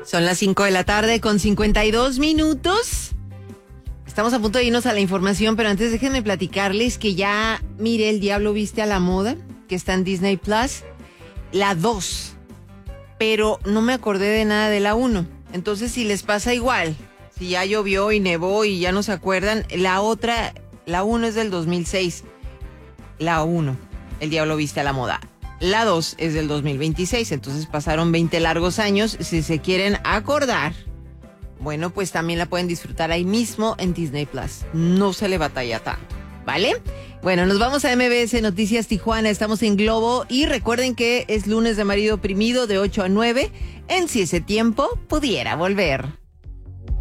Son las 5 de la tarde con 52 minutos. Estamos a punto de irnos a la información, pero antes déjenme platicarles que ya miré El Diablo Viste a la Moda, que está en Disney Plus, la 2, pero no me acordé de nada de la 1. Entonces, si les pasa igual, si ya llovió y nevó y ya no se acuerdan, la 1 es del 2006. La 1, El Diablo Viste a la Moda. La 2 es del 2026, entonces pasaron 20 largos años. Si se quieren acordar, bueno, pues también la pueden disfrutar ahí mismo en Disney Plus. No se le batalla tanto, ¿vale? Bueno, nos vamos a MBS Noticias Tijuana, estamos en Globo y recuerden que es lunes de Marido Oprimido de 8 a 9 en Si Ese Tiempo Pudiera Volver.